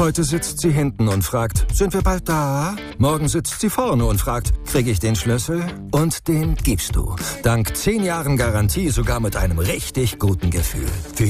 Heute sitzt sie hinten und fragt, sind wir bald da? Morgen sitzt sie vorne und fragt, kriege ich den Schlüssel? Und den gibst du. Dank 10 Jahren Garantie sogar mit einem richtig guten Gefühl. Für